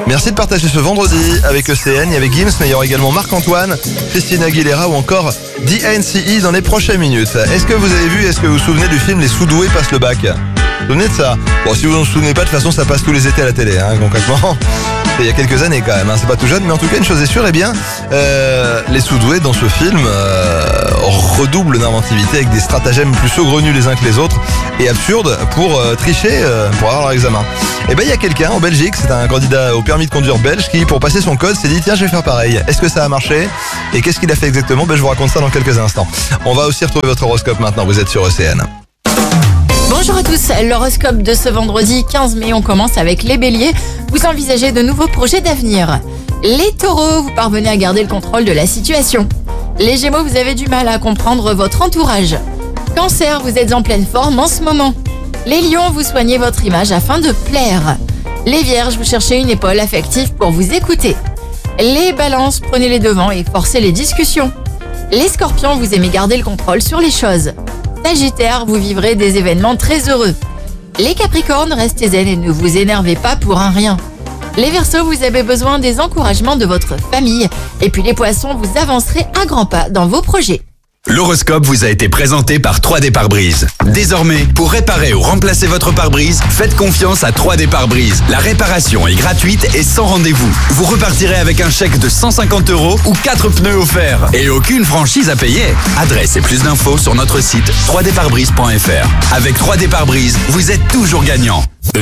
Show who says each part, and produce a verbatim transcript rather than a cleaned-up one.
Speaker 1: Merci de partager ce vendredi avec E C N. Il y avait Gims, mais il y aura également Marc-Antoine, Christina Aguilera ou encore D N C E dans les prochaines minutes. Est-ce que vous avez vu, est-ce que vous vous souvenez du film Les Sous-Doués passent le bac? Vous vous souvenez de ça? Bon, si vous ne vous souvenez pas, de toute façon, ça passe tous les étés à la télé, hein, concrètement. Il y a quelques années quand même, hein, c'est pas tout jeune, mais en tout cas, une chose est sûre, eh bien, euh, les Sous-Doués dans ce film euh, redoublent d'inventivité avec des stratagèmes plus saugrenus les uns que les autres et absurdes pour euh, tricher, euh, pour avoir leur examen. Et ben, il y a quelqu'un en Belgique, c'est un candidat au permis de conduire belge qui, pour passer son code, s'est dit tiens, je vais faire pareil. Est-ce que ça a marché? Et qu'est-ce qu'il a fait exactement? Ben, je vous raconte ça dans quelques instants. On va aussi retrouver votre horoscope maintenant. Vous êtes sur E C N.
Speaker 2: Bonjour à tous, l'horoscope de ce vendredi quinze mai, on commence avec les béliers. Vous envisagez de nouveaux projets d'avenir. Les taureaux, vous parvenez à garder le contrôle de la situation. Les gémeaux, vous avez du mal à comprendre votre entourage. Cancer, vous êtes en pleine forme en ce moment. Les lions, vous soignez votre image afin de plaire. Les vierges, vous cherchez une épaule affective pour vous écouter. Les balances, prenez les devants et forcez les discussions. Les scorpions, vous aimez garder le contrôle sur les choses. Sagittaire, vous vivrez des événements très heureux. Les capricornes, restez zen et ne vous énervez pas pour un rien. Les verseaux, vous avez besoin des encouragements de votre famille. Et puis les poissons, vous avancerez à grands pas dans vos projets.
Speaker 3: L'horoscope vous a été présenté par trois D Pare-Brise. Désormais, pour réparer ou remplacer votre pare-brise, faites confiance à trois D Pare-Brise. La réparation est gratuite et sans rendez-vous. Vous repartirez avec un chèque de cent cinquante euros ou quatre pneus offerts. Et aucune franchise à payer. Adresse et plus d'infos sur notre site trois d pare brise point f r. Avec trois D Pare-Brise, vous êtes toujours gagnant.